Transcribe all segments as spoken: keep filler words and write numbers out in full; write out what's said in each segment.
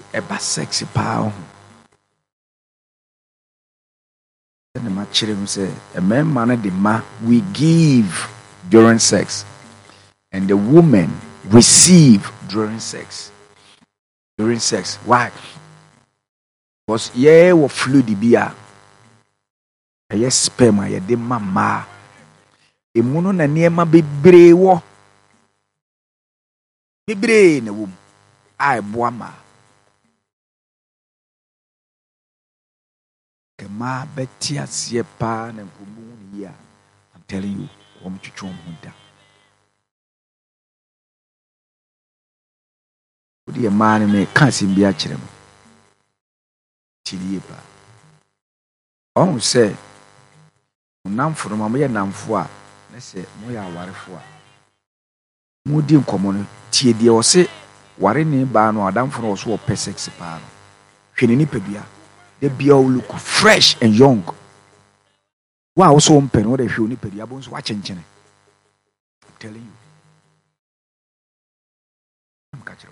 eba sexy pa. And my children say, a man man the ma we give during sex, and the woman receive during sex. During sex. Why? Because yeah, we fluid bia. Yes, sperm ya de mama. Emuno na niema bebree wo. Bebree na wom. Ai boa ma. Kema betia sie pa na nkomu ni ya. I'm telling you, om twetwe om hunta. Odi e ma ne ka simbi a kire mo. Tilie pa. On say namfo no ma ye namfo a na se mo ya awarefo a mo di nkomo no tie die o se ware ne ba no adamfo no so o sex pa no hwene ni padua de bia o look fresh and young wa wo so mpen wo de hwe ni padua bo so wa chenchene. I'm telling you, I'm catching.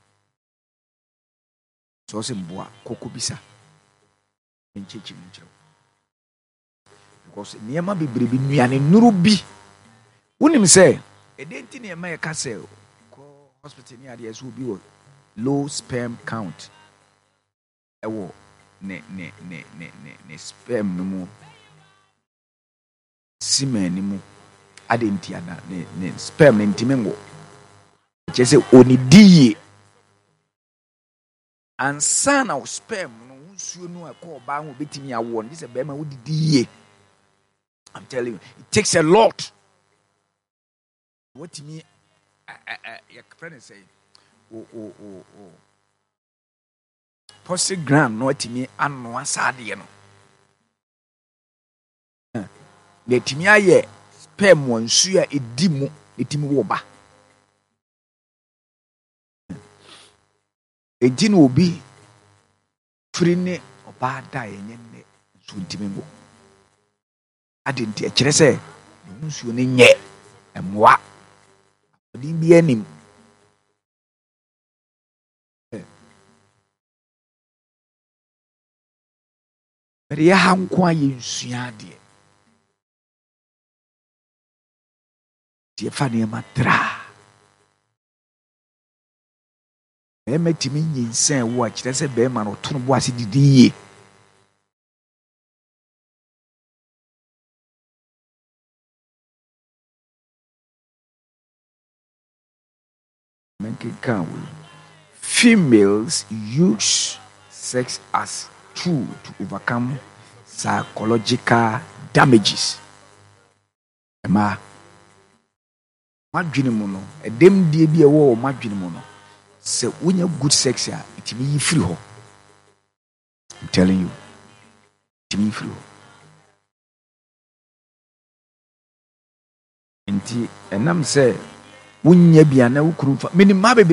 So se mboa koko bisa enchechi nchiro because niema bebre bi nuane nuru bi wonim say edenti niema ye ka say ko hospital ni ade so bi wo low sperm count ewo ne ne ne ne ne ne sperm no mu semen ni mu adenti ana ne ne sperm ne ntimengo chese onidie ansa na sperm no nsuo no akọ ba ho betimi awo no se be ma wodidie. I'm telling you, it takes a lot. What me, your friend say, oh, oh, oh, oh. Posted gram, no, to me, and no one sad, you know. Let me, I sperm one suya a dimo, let him woba. A din will be free or bad die, and so intimate. Adenti akire se nsuo ne nye emwa odi bi anim bere ya hanko aye nsua de tie fa ne matra e metimi nyinsen wo akire se be ma no to no bo ase didiye. Females use sex as tool to overcome psychological damages. Emma, madwene mu no, edem die bi ewo o madwene mu no. Se wonya good sex ya, it me free ho. I'm telling you, it me free ho. Enti enam se wonya bia na wukuru fa. Mini ma